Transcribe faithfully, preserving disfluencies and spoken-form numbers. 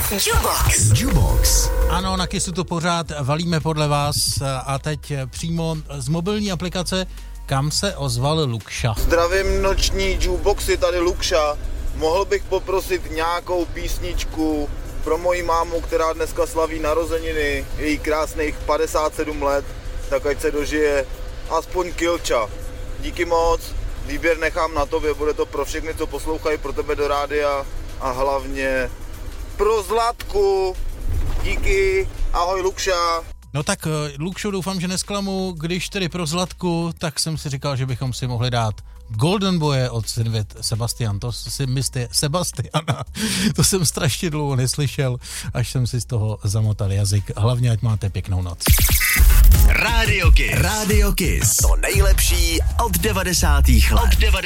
Jukebox. Jukebox. Ano, na Kissu to pořád valíme podle vás a teď přímo z mobilní aplikace, kam se ozval Lukša. Zdravím noční Jukeboxy, tady Lukša. Mohl bych poprosit nějakou písničku pro moji mámu, která dneska slaví narozeniny, její krásných padesát sedm let, tak ať se dožije aspoň kilča. Díky moc, výběr nechám na tobě, bude to pro všechny, co poslouchají, pro tebe do rádia a hlavně pro Zlatku. Díky, ahoj Lukša. No tak Lukšo, doufám, že nesklamu, když tedy pro Zlatku, tak jsem si říkal, že bychom si mohli dát Golden Boye od Sylvie Sebastian, to si myslíte Sebastiana, to jsem strašně dlouho neslyšel, až jsem si z toho zamotal jazyk, hlavně ať máte pěknou noc. Radio Kiss. Radio Kiss. To nejlepší od devadesátých let. Od devadesátých